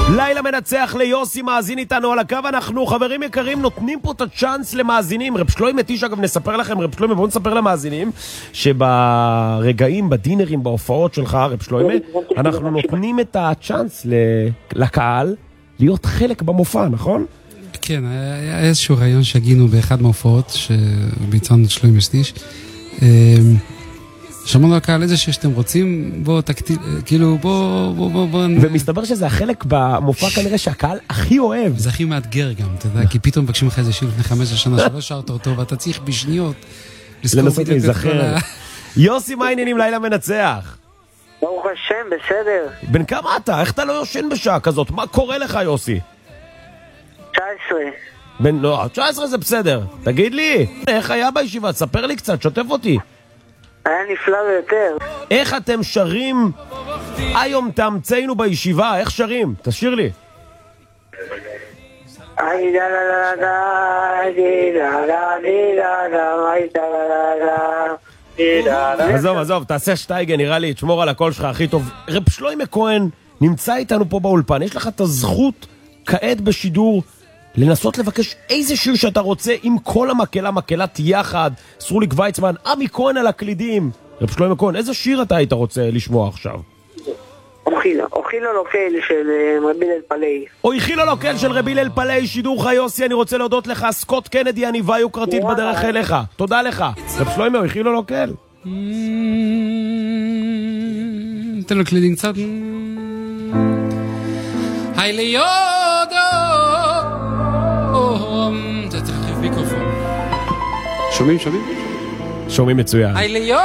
לילה מנצח ליוסי מאזין איתנו על הקו. אנחנו חברים יקרים נותנים פה את הצ'אנס למאזינים. רב שלוי מתיש, אגב נספר לכם, רב שלוי בואו נספר למאזינים שברגעים, בדינרים, בהופעות שלך רב שלוי, אנחנו נותנים את הצ'אנס לקהל להיות חלק במופע, נכון? כן, היה איזשהו רעיון שהגינו באחד מההופעות שביצענו את שלוי מתיש. שמענו לקהל איזה שאתם רוצים, בוא תקטיל, כאילו בוא... ומסתבר שזה החלק במופע כנראה שהקהל הכי אוהב. זה הכי מאתגר גם, אתה יודע, כי פתאום מבקשים לך איזה שיר לפני 15 שנה שלא שרת אותו, ואתה צריך בשניות לנסות להיזכר. יוסי, מה העניינים לילה מנצח? ברוך השם, בסדר. בן כמה אתה? איך אתה לא יושן בשעה כזאת? מה קורה לך יוסי? 19. לא, 19 זה בסדר. תגיד לי, איך היה בישיבה? תספר לי קצת, שוטף אותי. היה נפלא ביותר. איך אתם שרים היום תאמצנו בישיבה? איך שרים? תשאיר לי. עזוב, תעשה שטייגן, נראה לי, תשמור על הקול שלך הכי טוב. רב שלוי כהן נמצא איתנו פה באולפן, יש לך את הזכות כעת בשידור לנסות לבקש איזה שיר שאתה רוצה עם כל מקהלת יחד, סרוליק ויצמן, עמי כהן על הקלידים. רב שלוי כהן, איזה שיר אתה היית רוצה לשמוע עכשיו? אוכילו לוקל של רבי הלל פלאי. אוכילו לוקל של רבי הלל פלאי, שידור חי יוסי, אני רוצה להודות לך, סקוט קנדי, עניבה יוקרתית בדרך אליך. תודה לך. רב שלוי, אוכילו לוקל. תן לו קלידים קצת. היי ליודו. אתה צריך להחליף מיקרופון. שומעים? שומעים מצוין. היי ליודו.